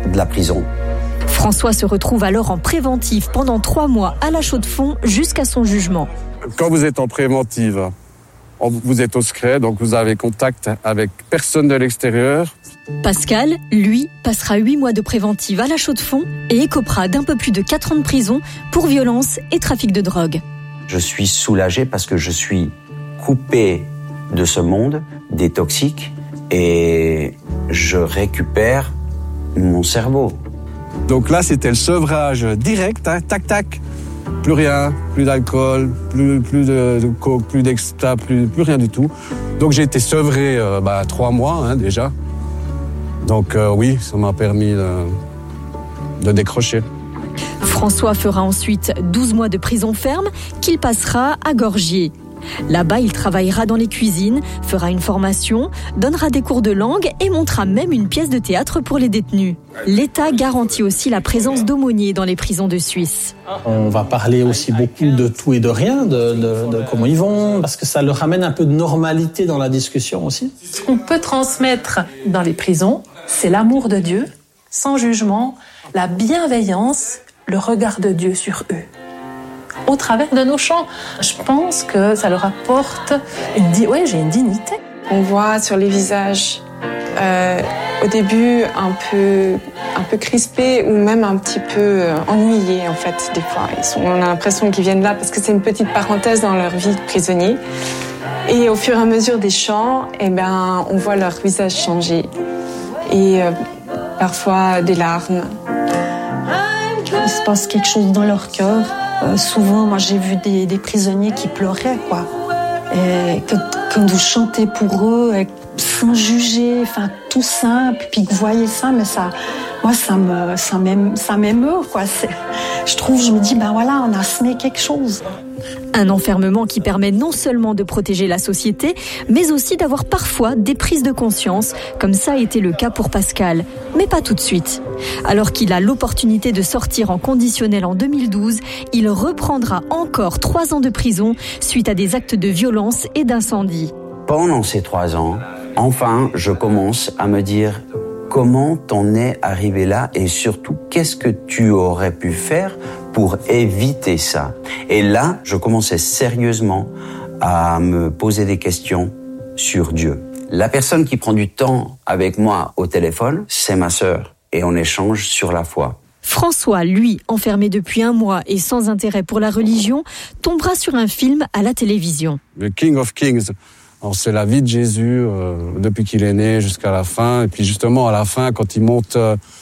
de la prison. François se retrouve alors en préventive pendant 3 mois à la Chaux-de-Fonds jusqu'à son jugement. Quand vous êtes en préventive, vous êtes au secret, donc vous avez contact avec personne de l'extérieur. Pascal, lui, passera 8 mois de préventive à la Chaux-de-Fonds et écopera d'un peu plus de 4 ans de prison pour violence et trafic de drogue. Je suis soulagé parce que je suis coupé de ce monde, des toxiques, et je récupère mon cerveau. Donc là, c'était le sevrage direct, tac, tac. Plus rien, plus d'alcool, plus de coke, plus d'exta, plus rien du tout. Donc j'ai été sevré 3 mois déjà. Donc oui, ça m'a permis de décrocher. François fera ensuite 12 mois de prison ferme qu'il passera à Gorgier. Là-bas, il travaillera dans les cuisines, fera une formation, donnera des cours de langue et montera même une pièce de théâtre pour les détenus. L'État garantit aussi la présence d'aumôniers dans les prisons de Suisse. On va parler aussi beaucoup de tout et de rien, de comment ils vont, parce que ça leur amène un peu de normalité dans la discussion aussi. Ce qu'on peut transmettre dans les prisons, c'est l'amour de Dieu, sans jugement, la bienveillance, le regard de Dieu sur eux. Au travers de nos chants, je pense que ça leur apporte j'ai une dignité. On voit sur les visages, au début un peu crispés ou même un petit peu ennuyés en fait des fois. On a l'impression qu'ils viennent là parce que c'est une petite parenthèse dans leur vie de prisonnier. Et au fur et à mesure des chants, on voit leur visage changer et parfois des larmes. Il se passe quelque chose dans leur cœur. Souvent, moi, j'ai vu des prisonniers qui pleuraient, quoi. Et quand vous chantez pour eux, sans juger, tout simple, puis que vous voyez ça, mais ça m'émeut, quoi. Je me dis, on a semé quelque chose. Un enfermement qui permet non seulement de protéger la société, mais aussi d'avoir parfois des prises de conscience, comme ça a été le cas pour Pascal. Mais pas tout de suite. Alors qu'il a l'opportunité de sortir en conditionnel en 2012, il reprendra encore 3 ans de prison suite à des actes de violence et d'incendie. Pendant ces 3 ans, enfin, je commence à me dire comment t'en es arrivé là et surtout, qu'est-ce que tu aurais pu faire pour éviter ça. Et là, je commençais sérieusement à me poser des questions sur Dieu. La personne qui prend du temps avec moi au téléphone, c'est ma sœur. Et on échange sur la foi. François, lui, enfermé depuis 1 mois et sans intérêt pour la religion, tombera sur un film à la télévision. The King of Kings. Alors, c'est la vie de Jésus depuis qu'il est né jusqu'à la fin. Et puis justement, à la fin, quand il monte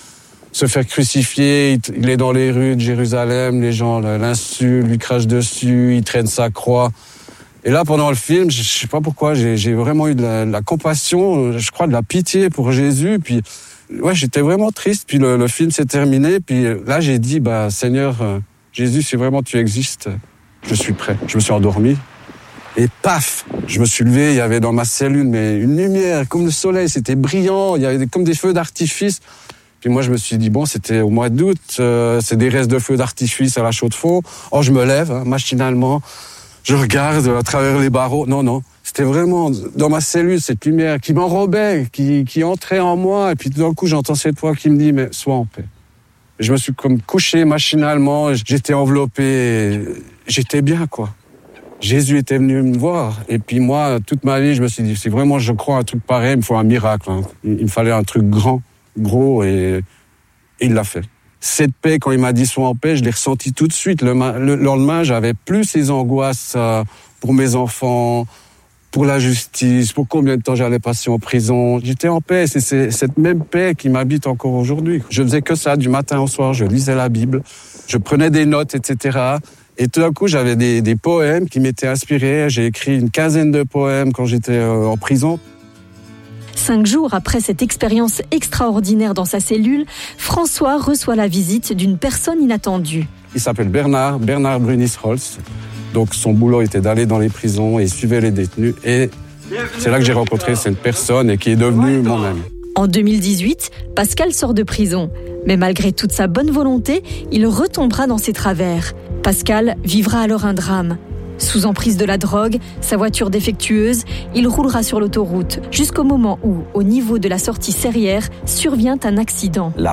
se faire crucifier, il est dans les rues de Jérusalem, les gens l'insultent, lui crachent dessus, il traîne sa croix. Et là, pendant le film, je sais pas pourquoi, j'ai vraiment eu de la compassion, je crois de la pitié pour Jésus. Puis j'étais vraiment triste. Puis le film s'est terminé. Puis là, j'ai dit, Seigneur, Jésus, si vraiment tu existes, je suis prêt. Je me suis endormi. Et paf, je me suis levé, il y avait dans ma cellule une lumière comme le soleil, c'était brillant, il y avait comme des feux d'artifice. Puis moi je me suis dit c'était au mois d'août, c'est des restes de feux d'artifice à la Chaux-de-Fonds. Je me lève machinalement, je regarde à travers les barreaux. Non, c'était vraiment dans ma cellule cette lumière qui m'enrobait, qui entrait en moi. Et puis tout d'un coup j'entends cette voix qui me dit mais sois en paix. Et je me suis comme couché machinalement, j'étais enveloppé, j'étais bien quoi. Jésus était venu me voir. Et puis moi, toute ma vie, je me suis dit, si vraiment je crois à un truc pareil, il me faut un miracle. Il me fallait un truc grand, gros, et il l'a fait. Cette paix, quand il m'a dit sois en paix, je l'ai ressenti tout de suite. Le lendemain, j'avais plus ces angoisses pour mes enfants, pour la justice, pour combien de temps j'allais passer en prison. J'étais en paix. C'est cette même paix qui m'habite encore aujourd'hui. Je faisais que ça du matin au soir. Je lisais la Bible, je prenais des notes, etc. Et tout d'un coup, j'avais des poèmes qui m'étaient inspirés. J'ai écrit une 15aine de poèmes quand j'étais en prison. 5 jours après cette expérience extraordinaire dans sa cellule, François reçoit la visite d'une personne inattendue. Il s'appelle Bernard Brunis-Holz. Donc son boulot était d'aller dans les prisons et il suivait les détenus. Et c'est là que j'ai rencontré cette personne et qui est devenue mon ami. En 2018, Pascal sort de prison. Mais malgré toute sa bonne volonté, il retombera dans ses travers. Pascal vivra alors un drame. Sous emprise de la drogue, sa voiture défectueuse, il roulera sur l'autoroute jusqu'au moment où, au niveau de la sortie Serrières, survient un accident. La